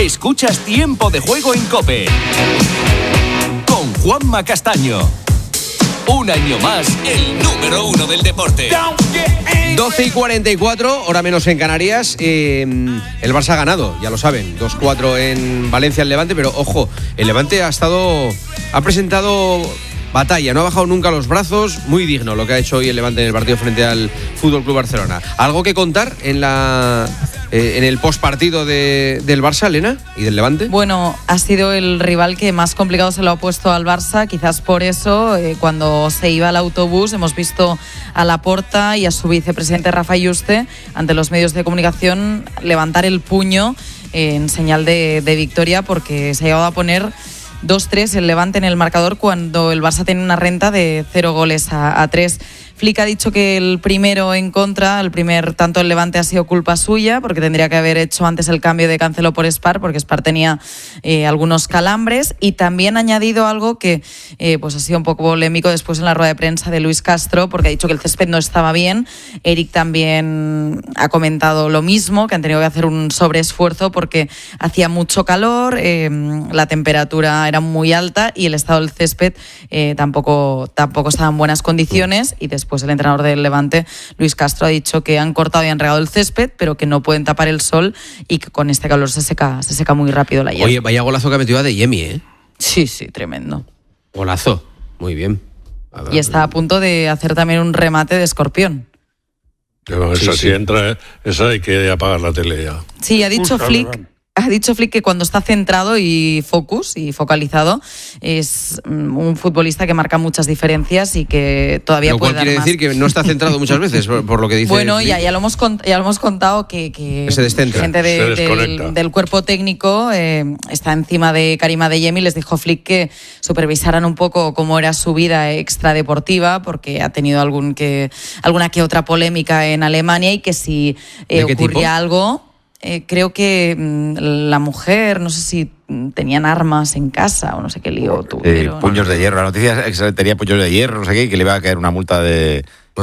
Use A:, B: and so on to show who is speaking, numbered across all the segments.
A: Escuchas Tiempo de Juego en COPE con Juanma Castaño. Un año más, el número 1 del deporte.
B: 12:44, hora menos en Canarias. El Barça ha ganado, ya lo saben. 2-4 en Valencia el Levante, pero ojo, el Levante ha presentado batalla, no ha bajado nunca los brazos. Muy digno lo que ha hecho hoy el Levante en el partido frente al FC Barcelona. ¿Algo que contar en el postpartido del Barça, Elena, y del Levante?
C: Bueno, ha sido el rival que más complicado se lo ha puesto al Barça. Quizás por eso, cuando se iba al autobús, hemos visto a Laporta y a su vicepresidente Rafa Yuste ante los medios de comunicación levantar el puño en señal de victoria, porque se ha llegado a poner 2-3 el Levante en el marcador cuando el Barça tiene una renta de 0 goles a 3. Flick ha dicho que el primero en contra, el primer tanto del Levante, ha sido culpa suya, porque tendría que haber hecho antes el cambio de Cancelo por Spar, porque Spar tenía algunos calambres, y también ha añadido algo que pues ha sido un poco polémico después en la rueda de prensa de Luis Castro, porque ha dicho que el césped no estaba bien. Eric también ha comentado lo mismo, que han tenido que hacer un sobreesfuerzo porque hacía mucho calor, la temperatura era muy alta y el estado del césped tampoco estaba en buenas condiciones. Y después el entrenador del Levante, Luis Castro, ha dicho que han cortado y han regado el césped, pero que no pueden tapar el sol y que con este calor se seca muy rápido la hierba.
B: Oye, vaya golazo que ha metido a Adeyemi, ¿eh?
C: Sí, tremendo.
B: Golazo, muy bien.
C: Y está a punto de hacer también un remate de escorpión.
D: Pero esa sí entra, esa hay que apagar la tele ya.
C: Sí, ha dicho Flick. Ha dicho Flick que cuando está centrado y focalizado, es un futbolista que marca muchas diferencias y que todavía puede dar más.
B: Lo cual quiere decir que no está centrado muchas veces, por lo que dice.
C: Bueno, ya lo hemos contado que
B: se descentra,
C: gente del cuerpo técnico está encima de Karim Adeyemi. Les dijo Flick que supervisaran un poco cómo era su vida extradeportiva, porque ha tenido alguna que otra polémica en Alemania, y que si ocurría algo... creo que la mujer, no sé si tenían armas en casa o no sé qué lío tuvieron.
E: Puños de hierro. La noticia es que tenía puños de hierro, no sé qué, y que le iba a caer una multa de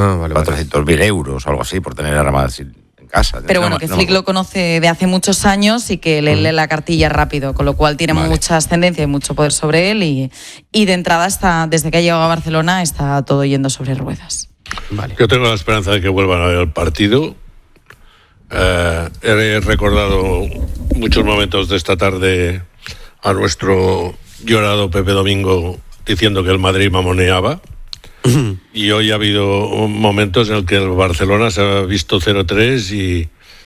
E: 400.000 euros o algo así por tener armas en casa.
C: Pero bueno, que Flick lo conoce de hace muchos años y que le lee la cartilla rápido, con lo cual tiene mucha ascendencia y mucho poder sobre él, y de entrada, desde que ha llegado a Barcelona, está todo yendo sobre ruedas.
B: Vale.
D: Yo tengo la esperanza de que vuelvan a ver el partido. He recordado muchos momentos de esta tarde a nuestro llorado Pepe Domingo diciendo que el Madrid mamoneaba. Y hoy ha habido momentos en el que el Barcelona se ha visto 0-3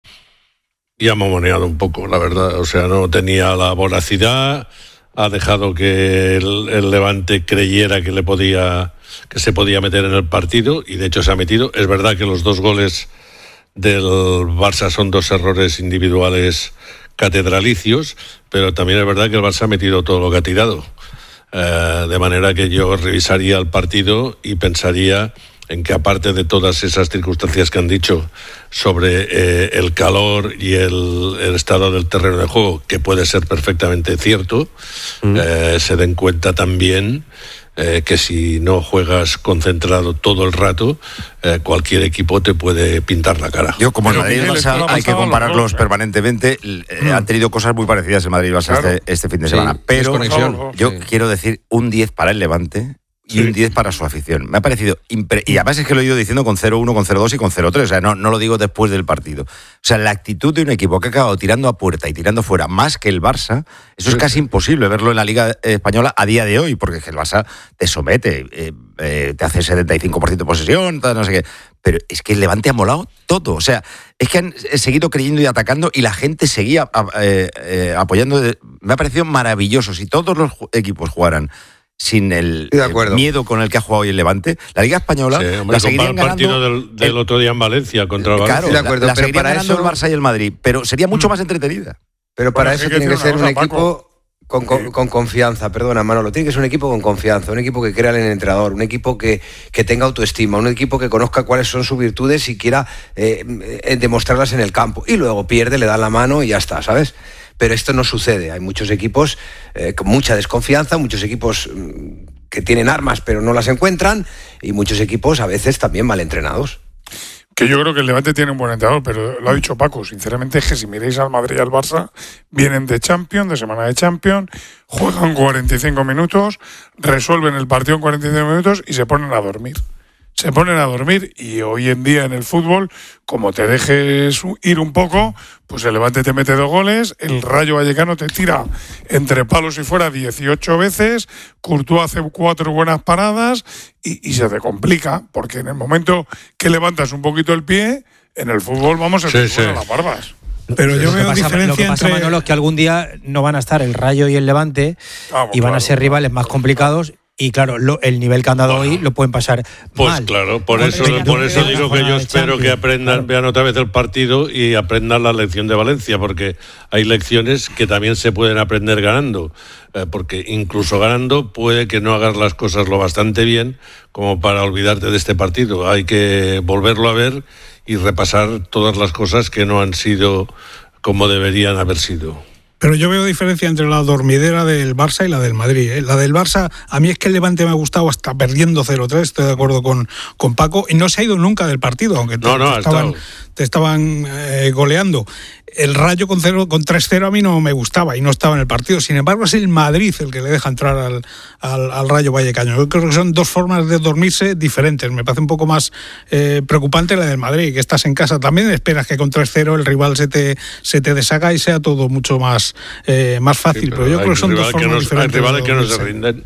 D: y ha mamoneado un poco, la verdad. O sea, no tenía la voracidad, ha dejado que el Levante creyera que se podía meter en el partido, y de hecho se ha metido. Es verdad que los 2 goles del Barça son 2 errores individuales catedralicios, pero también es verdad que el Barça ha metido todo lo que ha tirado, de manera que yo revisaría el partido y pensaría en que, aparte de todas esas circunstancias que han dicho sobre el calor y el estado del terreno de juego, que puede ser perfectamente cierto, se den cuenta también que si no juegas concentrado todo el rato, cualquier equipo te puede pintar la cara.
E: Yo, como el Madrid y el Barça hay que compararlos permanentemente, han tenido cosas muy parecidas el Madrid y el Barça este fin de semana, pero yo quiero decir un 10 para el Levante y un 10 para su afición. Me ha parecido y además es que lo he ido diciendo con 0-1, con 0-2 y con 0-3, o sea, no lo digo después del partido. O sea, la actitud de un equipo que ha acabado tirando a puerta y tirando fuera más que el Barça, eso es casi imposible verlo en la Liga Española a día de hoy, porque el Barça te somete, te hace 75% de posesión, no sé qué. Pero es que el Levante ha molado todo. O sea, es que han seguido creyendo y atacando, y la gente seguía apoyando. Me ha parecido maravilloso. Si todos los equipos jugaran sin el miedo con el que ha jugado hoy el Levante, la Liga Española la seguirían
D: ganando. El partido del otro día en Valencia contra el Valencia.
E: Claro, la seguirían ganando el Barça y el Madrid, pero sería mucho más entretenida.
F: Pero para eso tiene que ser un equipo con confianza, perdona Manolo, tiene que ser un equipo con confianza, un equipo que crea en el entrenador, un equipo que tenga autoestima, un equipo que conozca cuáles son sus virtudes y quiera demostrarlas en el campo, y luego pierde, le da la mano y ya está, ¿sabes? Pero esto no sucede. Hay muchos equipos con mucha desconfianza, muchos equipos que tienen armas pero no las encuentran, y muchos equipos a veces también mal entrenados.
G: que yo creo que el Levante tiene un buen entrenador, pero lo ha dicho Paco, sinceramente es que si miráis al Madrid y al Barça, vienen de Champions, de semana de Champions, juegan 45 minutos, resuelven el partido en 45 minutos y se ponen a dormir. Se ponen a dormir y hoy en día en el fútbol, como te dejes ir un poco, pues el Levante te mete 2 goles, el Rayo Vallecano te tira entre palos y fuera 18 veces, Courtois hace 4 buenas paradas y se te complica, porque en el momento que levantas un poquito el pie, en el fútbol vamos a tener las barbas.
H: Pero yo veo diferencia
I: lo que pasa,
H: entre...
I: Manolo, es que algún día no van a estar el Rayo y el Levante y van a ser rivales más complicados. Y claro, el nivel que han dado hoy lo pueden pasar
D: pues
I: mal.
D: Claro, por eso digo que yo espero que aprendan, vean otra vez el partido y aprendan la lección de Valencia, porque hay lecciones que también se pueden aprender ganando, porque incluso ganando puede que no hagas las cosas lo bastante bien como para olvidarte de este partido. Hay que volverlo a ver y repasar todas las cosas que no han sido como deberían haber sido.
H: Pero yo veo diferencia entre la dormidera del Barça y la del Madrid. La del Barça, a mí es que el Levante me ha gustado hasta perdiendo 0-3, estoy de acuerdo con Paco, y no se ha ido nunca del partido, aunque te estaban goleando. El Rayo con 3-0 a mí no me gustaba y no estaba en el partido. Sin embargo, es el Madrid el que le deja entrar al Rayo Vallecano. Yo creo que son 2 formas de dormirse diferentes. Me parece un poco más preocupante la del Madrid, que estás en casa también, esperas que con 3-0 el rival se te deshaga y sea todo mucho más fácil. Sí, pero yo creo que son 2 formas diferentes.
D: Hay rivales que no se rinden.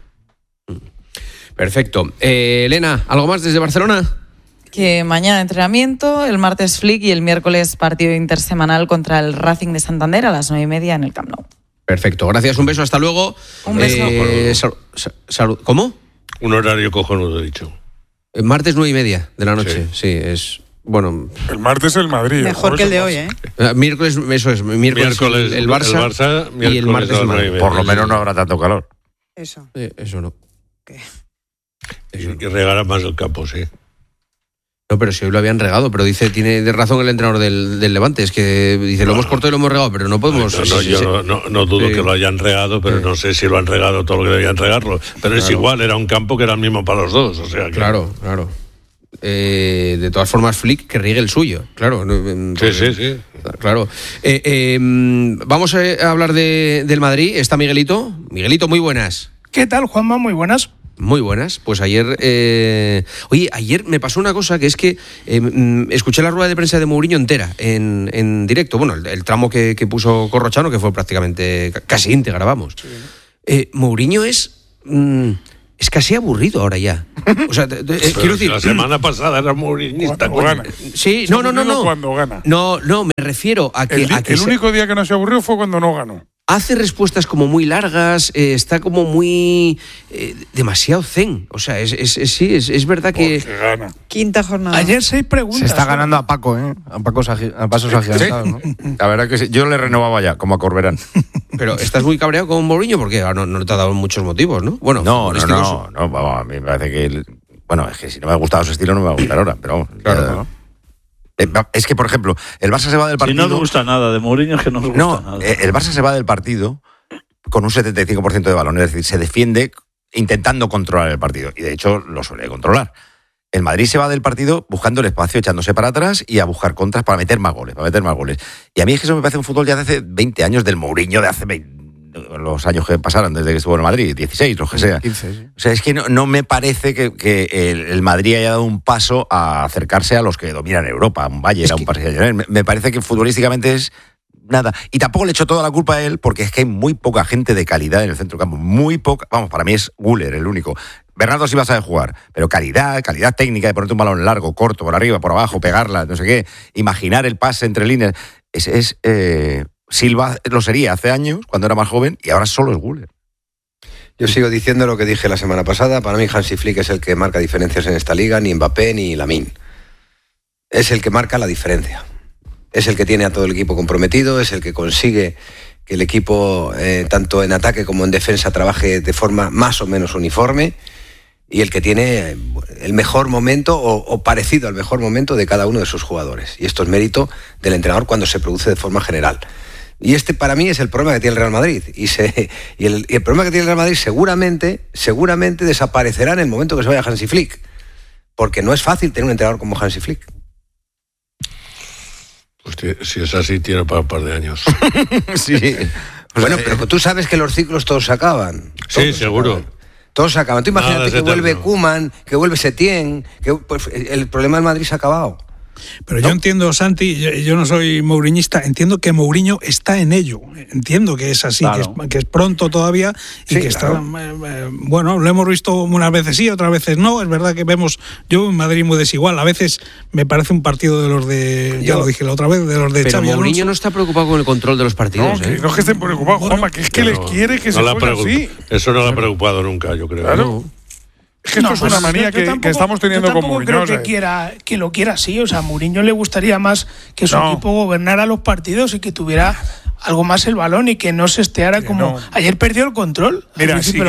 B: Perfecto. Elena, ¿algo más desde Barcelona?
C: Que mañana entrenamiento, el martes flick y el miércoles partido intersemanal contra el Racing de Santander a las 9:30 en el Camp Nou.
B: Perfecto, gracias, un beso, hasta luego.
C: Un beso.
B: ¿Cómo?
D: Un horario cojonudo, he dicho.
B: Martes 9:30 de la noche, sí es... Bueno,
G: el martes el Madrid.
C: Mejor que el de hoy, ¿eh?
B: Miércoles, eso es, miércoles el Barça y el martes el Madrid.
E: Por lo menos no habrá tanto calor.
C: Eso.
B: Eso no.
C: ¿Qué?
D: Y que regalan más el campo, sí.
B: No, pero si hoy lo habían regado, pero tiene de razón el entrenador del Levante, es que dice, lo hemos cortado y lo hemos regado, pero no podemos...
D: Yo no dudo que lo hayan regado, pero no sé si lo han regado todo lo que debían regarlo. Pero es igual, era un campo que era el mismo para los dos, o sea que...
B: Claro. De todas formas, Flick que riegue el suyo, claro.
D: Sí.
B: Claro. Vamos a hablar del Madrid, está Miguelito. Miguelito, muy buenas.
H: ¿Qué tal, Juanma? Muy buenas.
B: Muy buenas. Pues ayer... ayer me pasó una cosa, que es que escuché la rueda de prensa de Mourinho entera, en directo. Bueno, el tramo que puso Corrochano, que fue prácticamente casi íntegra, vamos. Sí. Mourinho es casi aburrido ahora ya. O sea, quiero decir...
D: La semana pasada era mourinhista.
B: Sí, no.
G: Cuando gana.
B: No, me refiero a que...
G: El único día que no se aburrió fue cuando no ganó.
B: Hace respuestas como muy largas, está como muy... demasiado zen. O sea, es verdad que...
G: Gana.
C: Quinta jornada.
H: Ayer 6 preguntas.
I: Se está ganando a Paco, a pasos agigantados, ¿no?
E: La verdad que sí. Yo le renovaba ya, como a Corberán.
B: Pero estás muy cabreado con Mourinho porque no te ha dado muchos motivos, ¿no? Bueno,
E: no, vamos, a mí me parece que... Bueno, es que si no me ha gustado su estilo no me va a gustar ahora, pero vamos.
B: Claro.
E: Es que, por ejemplo, el Barça se va del partido...
J: Si no te gusta nada de Mourinho, es que no os gusta nada.
E: El Barça se va del partido con un 75% de balón, es decir, se defiende intentando controlar el partido, y de hecho lo suele controlar. El Madrid se va del partido buscando el espacio, echándose para atrás y a buscar contras para meter más goles. Y a mí es que eso me parece un fútbol ya de hace 20 años, del Mourinho de hace 20, los años que pasaron desde que estuvo en Madrid, 16, los que sea.
I: 15, sí.
E: O sea, es que no me parece que el Madrid haya dado un paso a acercarse a los que dominan Europa, a un Bayern, a un Paris Saint-Germain. Me parece que futbolísticamente es nada. Y tampoco le echo toda la culpa a él, porque es que hay muy poca gente de calidad en el centro campo. Muy poca. Vamos, para mí es Güler el único. Bernardo sí va a saber jugar, pero calidad técnica de ponerte un balón largo, corto, por arriba, por abajo, pegarla, no sé qué, imaginar el pase entre líneas. Silva lo sería hace años, cuando era más joven, y ahora solo es Güler.
F: Yo sigo diciendo lo que dije la semana pasada. Para mí Hansi Flick es el que marca diferencias en esta liga, ni Mbappé ni Lamine. Es el que marca la diferencia. Es el que tiene a todo el equipo comprometido, es el que consigue que el equipo, tanto en ataque como en defensa, trabaje de forma más o menos uniforme, y el que tiene el mejor momento o parecido al mejor momento de cada uno de sus jugadores. Y esto es mérito del entrenador cuando se produce de forma general. Y este para mí es el problema que tiene el Real Madrid. Y el problema que tiene el Real Madrid seguramente desaparecerá en el momento que se vaya Hansi Flick. Porque no es fácil tener un entrenador como Hansi Flick.
D: Hostia, si es así, tiene para un par de años.
F: Sí. Bueno, pero tú sabes que los ciclos todos se acaban.
D: Sí, seguro.
F: Todos se acaban. Tú imagínate que vuelve Koeman, que vuelve Setién, que pues, el problema del Madrid se ha acabado.
H: Pero yo entiendo, Santi, yo no soy mouriñista, entiendo que Mourinho está en ello. Entiendo que es así, claro, que es pronto todavía y sí, que está... bueno, lo hemos visto unas veces sí, otras veces no. Es verdad que vemos, yo en Madrid muy desigual. A veces me parece un partido de los de... Ya lo dije la otra vez, de los de
B: pero
H: Xavi
B: Mourinho
H: Alonso.
B: No está preocupado con el control de los partidos.
G: No, que no es que estén preocupados, Juanma, que es que les quiere que se juegue así.
D: Eso no lo ha preocupado nunca, yo creo.
G: Claro. No. Es que esto es una manía que estamos teniendo con Mourinho.
K: Yo tampoco creo que lo quiera así. O sea, a Mourinho le gustaría más que su equipo gobernara los partidos y que tuviera algo más el balón y que no se esteara como... Ayer perdió el control.
G: Mira, si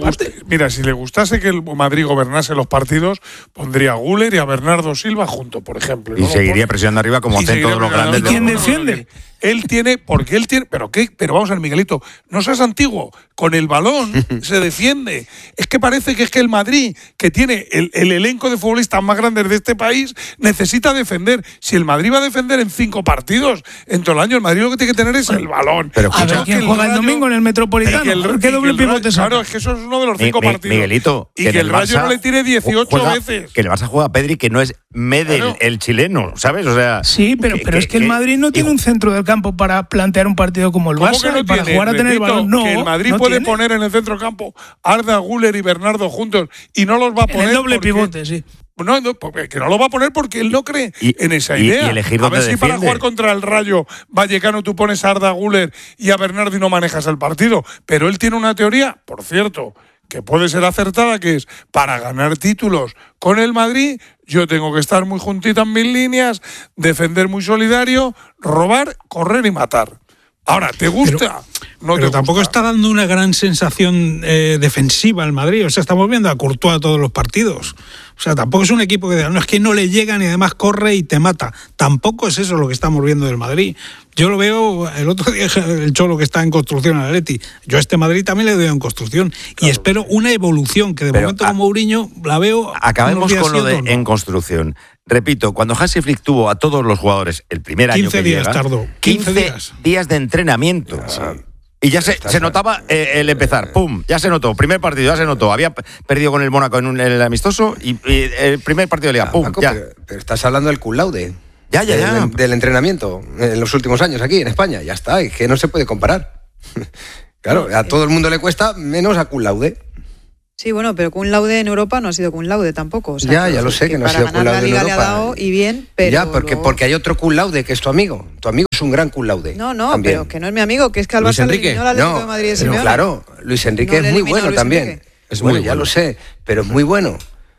G: le gustase que el Madrid gobernase los partidos, pondría a Güler y a Bernardo Silva junto, por ejemplo.
E: Y seguiría presionando arriba como hacen todos los grandes.
K: ¿Y quién defiende?
G: Él tiene, porque él tiene, pero vamos a ver, Miguelito, no seas antiguo, con el balón se defiende. Es que parece que el Madrid, que tiene el elenco de futbolistas más grandes de este país, necesita defender. Si el Madrid va a defender en 5 partidos en todo el año, el Madrid lo que tiene que tener es el balón.
K: Pero a ver quién juega el domingo en el Metropolitano. ¿Qué doble pivote saca?
G: Claro, es que eso es uno de los 5 partidos.
E: Miguelito,
G: y que el Rayo no le tire 18 veces.
E: Que el Barça juega a Pedri, que no es Medel, el chileno, ¿sabes? O sea,
K: sí, pero es que el Madrid no tiene un centro del campo para plantear un partido como el Barça,
G: no
K: para jugar a tener el balón. No,
G: que el Madrid puede poner en el centro del campo Arda, Güler y Bernardo juntos y no los va a poner.
K: En el doble pivote, sí.
G: No, que no lo va a poner porque él no cree en esa idea.
E: Y elegir
G: a ver si
E: defiende.
G: Para jugar contra el Rayo Vallecano tú pones a Arda, Güler y a Bernardo y no manejas el partido. Pero él tiene una teoría, por cierto, que puede ser acertada, que es para ganar títulos con el Madrid, yo tengo que estar muy juntita en mis líneas, defender muy solidario, robar, correr y matar. Ahora, ¿te gusta?
H: Pero tampoco está dando una gran sensación defensiva al Madrid. O sea, estamos viendo a Courtois todos los partidos. O sea, tampoco es un equipo que no es que no le llegan y además corre y te mata. Tampoco es eso lo que estamos viendo del Madrid. Yo lo veo, el otro día el Cholo que está en construcción al Atleti. Yo a este Madrid también le doy en construcción. Claro, y espero una evolución, que de momento con Mourinho la veo...
E: Acabemos con lo de en construcción. Repito, cuando Hansi Flick tuvo a todos los jugadores el primer año que llega...
H: 15 días tardó.
E: 15 días de entrenamiento. Sí. Y ya se notaba el empezar. ¡Pum! Ya se notó. Primer partido, ya se notó. Había perdido con el Mónaco en el amistoso y el primer partido de Liga. ¡Pum!
F: Paco,
E: ya.
F: Pero estás hablando del cum laude.
E: Ya.
F: Del entrenamiento en los últimos años aquí en España. Ya está, es que no se puede comparar. Claro, a todo el mundo le cuesta menos a cum laude.
L: Sí, bueno, pero cum laude en Europa no ha sido cum laude tampoco. O sea,
F: ya lo sé que no ha sido cum laude en Europa.
L: Para ganar la Liga le ha dado y bien, pero...
F: Ya, porque hay otro cum laude que es tu amigo. Tu amigo es un gran cum laude.
L: No,
F: también.
L: pero que no es mi amigo, que es que al Barça le eliminó el Atlético de Madrid de Simeone.
F: Claro, Luis Enrique es muy bueno también. Es muy bueno, ya lo sé, pero es muy bueno.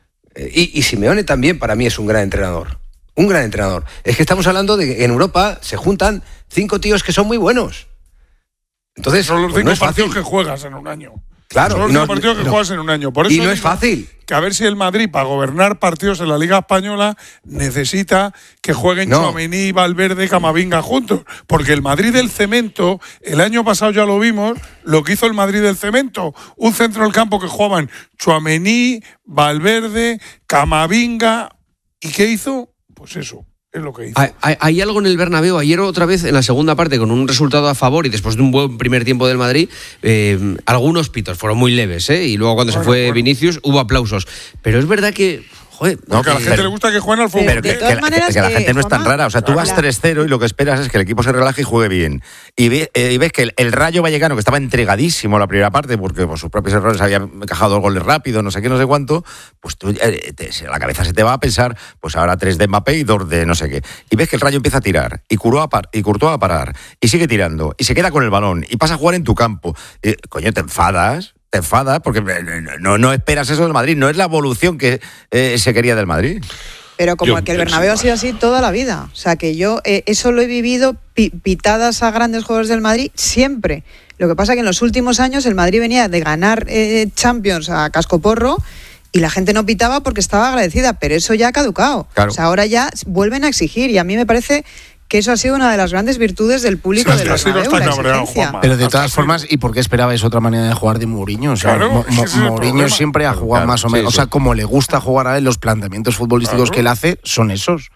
F: Y Simeone también para mí es un gran entrenador. Un gran entrenador. Es que estamos hablando de que en Europa se juntan 5 tíos que son muy buenos. Entonces,
G: son los 5 partidos que juegas en un año.
F: Claro.
G: Son los 5 partidos que juegas en un año. Por eso
F: y no es fácil.
G: Que a ver si el Madrid, para gobernar partidos en la Liga Española, necesita que jueguen Tchouaméni, Valverde, Camavinga juntos. Porque el Madrid del cemento, el año pasado ya lo vimos, lo que hizo el Madrid del cemento. Un centro del campo que jugaban Tchouaméni, Valverde, Camavinga. ¿Y qué hizo? Pues eso. Es lo que hizo.
B: Hay algo en el Bernabéu, ayer otra vez en la segunda parte con un resultado a favor y después de un buen primer tiempo del Madrid, algunos pitos fueron muy leves, y luego cuando se fue Vinicius hubo aplausos, pero es verdad que... Joder,
G: que a la gente le gusta que jueguen al fútbol.
E: Pero que la gente no es tan rara. O sea, tú vas 3-0 y lo que esperas es que el equipo se relaje y juegue bien. Y ves que el Rayo Vallecano, que estaba entregadísimo la primera parte, porque por sus propios errores había encajado 2 goles rápido, no sé qué, no sé cuánto, pues tú, la cabeza se te va a pensar, pues ahora 3 de Mbappé y 2 de no sé qué. Y ves que el Rayo empieza a tirar, y Courtois a parar, y sigue tirando, y se queda con el balón, y pasa a jugar en tu campo. Coño, te enfadas porque no esperas eso del Madrid, no es la evolución que se quería del Madrid.
L: Pero como que el Bernabéu ha sido así toda la vida, o sea que yo eso lo he vivido, pitadas a grandes jugadores del Madrid siempre. Lo que pasa que en los últimos años el Madrid venía de ganar Champions a cascoporro y la gente no pitaba porque estaba agradecida, pero eso ya ha caducado. Claro. O sea, ahora ya vuelven a exigir y a mí me parece que eso ha sido una de las grandes virtudes del público del Bernabéu, la exigencia.
I: Pero de todas formas, ¿y por qué esperabais otra manera de jugar de Mourinho? O sea, Mourinho siempre ha jugado más o menos, o sea, como le gusta jugar a él, los planteamientos futbolísticos que él hace son esos.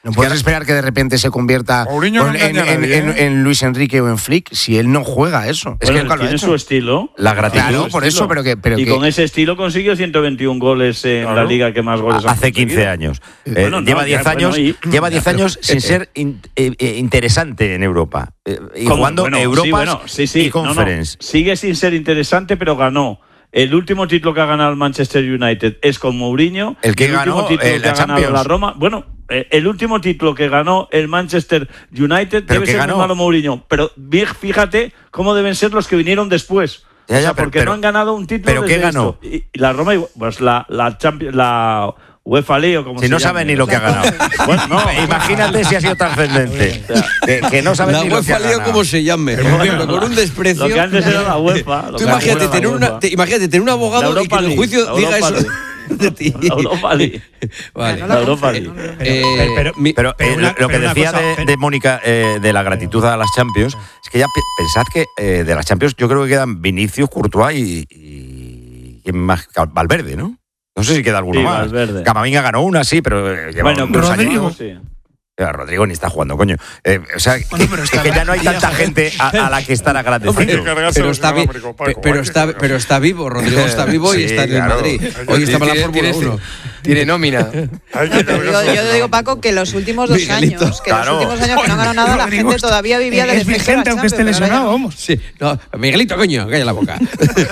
M: No puedes esperar que de repente se convierta en Luis Enrique o en Flick si él no juega eso.
J: Es que tiene su estilo.
E: La gratitud.
M: Claro, por eso, pero
J: con ese estilo consiguió 121 goles en la liga que más goles
E: hace 15 años. Lleva 10 años. Lleva 10 años sin ser interesante en Europa. Y jugando Europa y Conference.
J: Sigue sin ser interesante, pero ganó. El último título que ha ganado el Manchester United es con Mourinho.
E: El que ganó la Champions.
J: La Roma. Bueno, el último título que ganó el Manchester United debe ser muy malo Mourinho. Pero fíjate cómo deben ser los que vinieron después. Porque no han ganado un título.
E: ¿Pero qué ganó?
J: Y la Roma, pues la Champions, la UEFA League o como se llama.
E: Si no sabe ni lo que ha ganado. Bueno, imagínate si ha sido trascendente. Que no sabe ni lo que ha ganado. La UEFA League
B: como se llame. Con un desprecio.
J: Lo que antes era la UEFA.
B: Tú imagínate tener un abogado y que en el juicio diga eso de ti.
J: La Europa League.
B: Vale.
J: La Europa League.
E: Pero lo que decía de Mónica de la gratitud a las Champions es que ya pensad que de las Champions yo creo que quedan Vinicius, Courtois y más Valverde, ¿no? No sé si queda alguno más.
J: Valverde.
E: Camavinga ganó una, sí, pero lleva unos años. Sí. Rodrigo ni está jugando, coño. O sea, pero es que ya no hay tanta gente a la que estar agradecido.
B: Pero está vivo, Rodrigo está vivo y está en el Madrid. Hoy está para la Fórmula 1.
F: Tiene nómina.
L: Yo te digo, Paco, que los últimos 2 años, que no han ganado nada, la gente todavía vivía del
K: efecto de la Champions, aunque esté lesionado, vamos.
B: Sí, no, Miguelito, coño, calla la boca.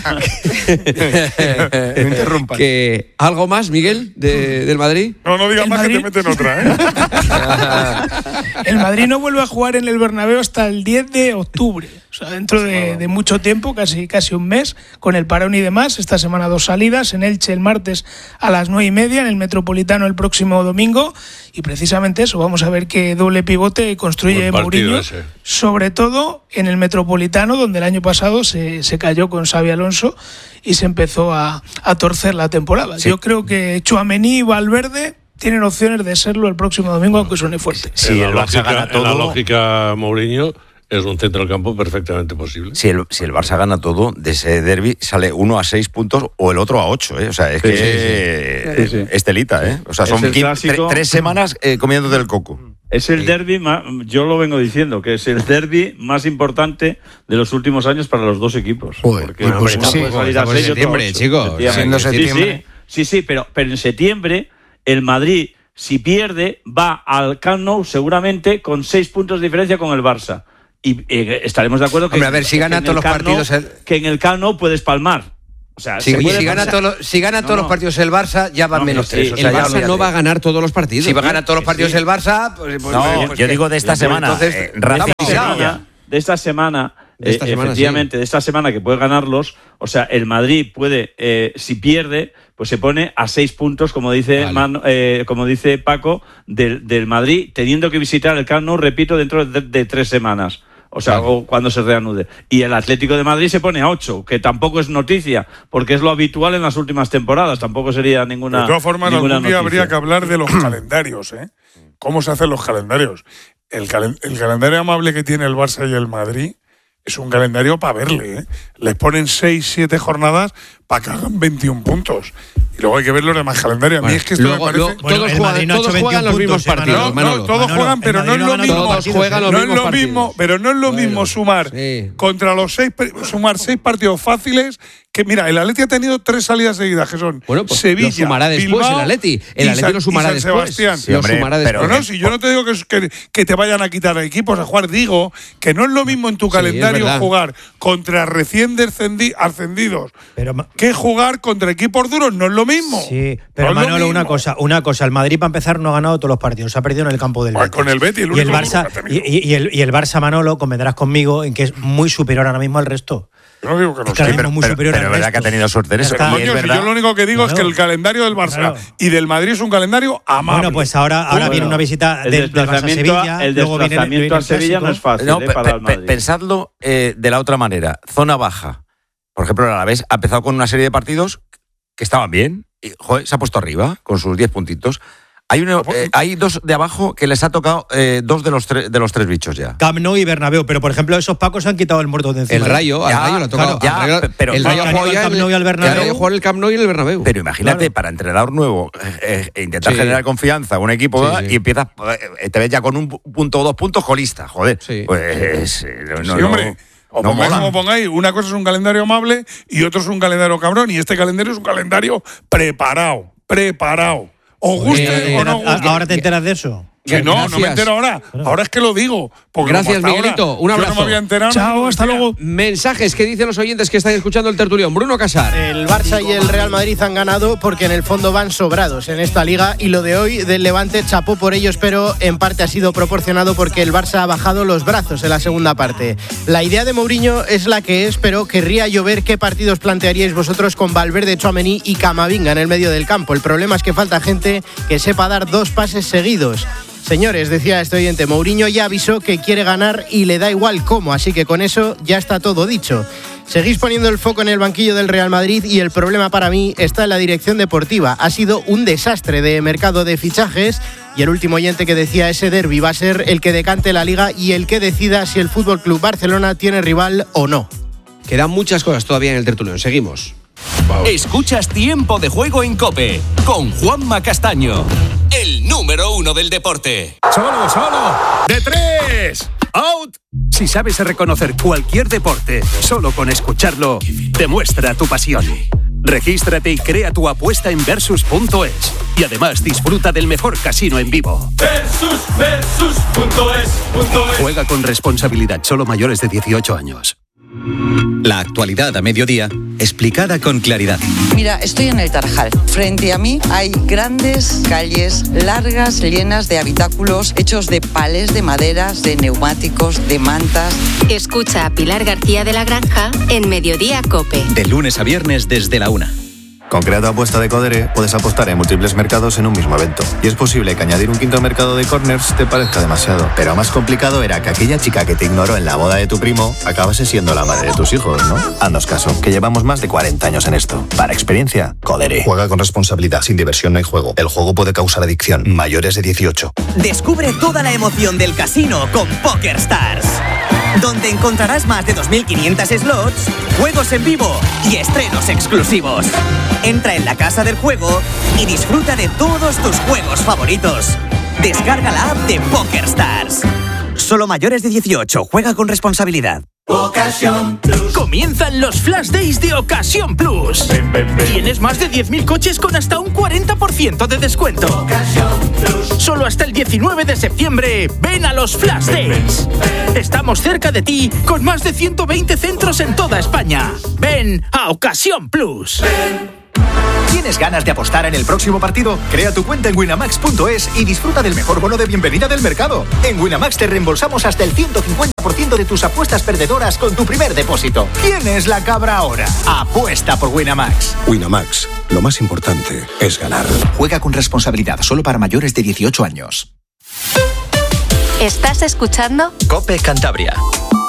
B: Me interrumpa. ¿Algo más, Miguel, del Madrid?
G: No digas más que te meten otra, ¿eh?
K: El Madrid no vuelve a jugar en el Bernabéu hasta el 10 de octubre. O sea, dentro de mucho tiempo, casi un mes, con el parón y demás. Esta semana 2 salidas, en Elche el martes a las 9:30, en el Metropolitano el próximo domingo. Y precisamente eso, vamos a ver qué doble pivote construye Mourinho. Sobre todo en el Metropolitano, donde el año pasado se cayó con Xabi Alonso y se empezó a torcer la temporada. Sí. Yo creo que Tchouaméni y Valverde tienen opciones de serlo el próximo domingo, aunque suene fuerte.
D: Sí, el Barça gana todo. La lógica Mourinho es un centrocampo perfectamente posible.
E: Si el Barça gana todo, de ese derbi sale uno a 6 puntos o el otro a 8, ¿eh? O sea, es que es telita, ¿eh? O sea, son 3 semanas comiéndote el coco.
J: Es el derbi, yo lo vengo diciendo, que es el derbi más importante de los últimos años para los dos equipos.
B: Porque no puede salir a 6 septiembre, chicos.
J: Sí, pero en septiembre el Madrid, si pierde, va al Camp Nou seguramente con 6 puntos de diferencia con el Barça. Y estaremos de acuerdo que,
F: hombre, a ver, si gana todos los partidos
J: que en el Camp Nou puedes palmar. O sea,
F: si gana todos los partidos el Barça, ya van menos 3.
B: O sea, el Barça no va a ganar todos los partidos.
F: Si va a ganar todos los partidos el Barça,
E: pues yo digo de esta semana.
J: Entonces, de esta semana. Efectivamente, de esta semana que puede ganarlos, o sea, el Madrid puede, si pierde, pues se pone a 6 puntos, como dice como dice Paco, del Madrid, teniendo que visitar el Camp Nou, repito, dentro de 3 semanas. O sea, o cuando se reanude. Y el Atlético de Madrid se pone a 8, que tampoco es noticia, porque es lo habitual en las últimas temporadas. Tampoco sería ninguna.
G: De todas formas, algún día
J: noticia.
G: Habría que hablar de los calendarios, ¿eh? ¿Cómo se hacen los calendarios? El calendario amable que tiene el Barça y el Madrid es un calendario para verle, ¿eh? Les ponen 6-7 jornadas para que hagan 21 puntos. Y luego hay que ver los demás calendarios. A mí es que esto me parece...
B: Todos juegan los mismos partidos.
G: Todos juegan, pero no es lo mismo.
B: Todos juegan los mismos partidos.
G: Pero no es lo mismo sumar contra los 6 partidos fáciles. Que mira, el Atleti ha tenido 3 salidas seguidas, que son Sevilla,
B: lo sumará después,
G: Bilbao,
B: el Atleti lo sumará después.
G: Sí, hombre, pero no, si yo no te digo que te vayan a quitar equipos a jugar, digo que no es lo mismo en tu calendario jugar contra recién ascendidos que jugar contra equipos duros, no es lo mismo.
I: Sí, pero no Manolo, una cosa, el Madrid para empezar no ha ganado todos los partidos, se ha perdido en el campo del Betis.
G: Con el Betis,
I: y el Barça, y el Barça, Manolo, convendrás conmigo en que es muy superior ahora mismo al resto.
G: Yo no digo que no
E: sea, pero es verdad que ha tenido suerte en eso.
G: Si yo lo único que digo es que el calendario del Barça y del Madrid es un calendario amable.
I: Bueno, pues ahora viene una visita del Barça a Sevilla.
J: El desplazamiento a Sevilla no es fácil para el Madrid.
E: Pensadlo de la otra manera. Zona baja. Por ejemplo, el Alavés ha empezado con una serie de partidos que estaban bien. Y, se ha puesto arriba con sus 10 puntitos. Hay dos de abajo que les ha tocado dos de los tres bichos ya.
I: Camp Nou y Bernabéu, pero por ejemplo esos Pacos se han quitado el muerto de encima.
B: Al Rayo le ha tocado.
E: Pero
B: el Rayo
I: juega el Camp Nou y el Bernabéu.
B: Jugar el Camp Nou y el Bernabéu.
E: Pero imagínate, para entrenador nuevo, intentar generar confianza a un equipo y empiezas, te ves ya con 1 punto o 2 puntos colista, joder.
G: Sí. Pues hombre. Como pongáis, una cosa es un calendario amable y otro es un calendario cabrón, y este calendario es un calendario preparado. ¿Os guste o no os guste?
I: ¿Ahora te enteras de eso?
G: Sí, no me entero ahora. Ahora es que lo digo.
B: Gracias, Miguelito. Un abrazo.
G: Yo no me había enterado.
K: Chao, hasta luego.
B: Mensajes que dicen los oyentes que están escuchando el tertulión. Bruno Casar.
N: El Barça y el Real Madrid han ganado porque en el fondo van sobrados en esta liga, y lo de hoy del Levante, chapó por ellos, pero en parte ha sido proporcionado porque el Barça ha bajado los brazos en la segunda parte. La idea de Mourinho es la que es, pero querría yo ver qué partidos plantearíais vosotros con Valverde, Tchouaméni y Camavinga en el medio del campo. El problema es que falta gente que sepa dar 2 pases seguidos. Señores, decía este oyente, Mourinho ya avisó que quiere ganar y le da igual cómo, así que con eso ya está todo dicho. Seguís poniendo el foco en el banquillo del Real Madrid y el problema para mí está en la dirección deportiva. Ha sido un desastre de mercado de fichajes, y el último oyente que decía ese derbi va a ser el que decante la liga y el que decida si el FC Barcelona tiene rival o no.
B: Quedan muchas cosas todavía en el tertulión. Seguimos.
A: Escuchas Tiempo de Juego en COPE con Juanma Castaño, el número 1 del deporte.
O: Solo, de 3, out. Si sabes reconocer cualquier deporte solo con escucharlo, demuestra tu pasión. Regístrate y crea tu apuesta en Versus.es. Y además disfruta del mejor casino en vivo. Versus.es. Juega con responsabilidad, solo mayores de 18 años.
P: La actualidad a mediodía, explicada con claridad.
Q: Mira, estoy en el Tarajal. Frente a mí hay grandes calles largas, llenas de habitáculos hechos de palés, de maderas, de neumáticos, de mantas.
R: Escucha a Pilar García de la Granja en Mediodía COPE.
P: De lunes a viernes desde la 1.
S: Con Crea tu apuesta de Codere puedes apostar en múltiples mercados en un mismo evento. Y es posible que añadir un quinto mercado de corners te parezca demasiado. Pero más complicado era que aquella chica que te ignoró en la boda de tu primo acabase siendo la madre de tus hijos, ¿no? Haznos caso, que llevamos más de 40 años en esto. Para experiencia, Codere. Juega con responsabilidad, sin diversión no hay juego. El juego puede causar adicción. Mayores de 18.
T: Descubre toda la emoción del casino con PokerStars, donde encontrarás más de 2.500 slots, juegos en vivo y estrenos exclusivos. Entra en la casa del juego y disfruta de todos tus juegos favoritos. Descarga la app de PokerStars. Solo mayores de 18. Juega con responsabilidad.
U: Ocasión Plus. Comienzan los Flash Days de Ocasión Plus. Tienes más de 10.000 coches con hasta un 40% de descuento. Ocasión Plus. Solo hasta el 19 de septiembre. Ven a los Flash Days. Estamos cerca de ti con más de 120 centros en toda España. Ven a Ocasión Plus.
V: ¿Tienes ganas de apostar en el próximo partido? Crea tu cuenta en Winamax.es y disfruta del mejor bono de bienvenida del mercado. En Winamax te reembolsamos hasta el 150% de tus apuestas perdedoras con tu primer depósito. ¿Quién es la cabra ahora? Apuesta por Winamax.
W: Winamax, lo más importante es ganar.
V: Juega con responsabilidad, solo para mayores de 18 años.
R: ¿Estás escuchando?
P: COPE Cantabria.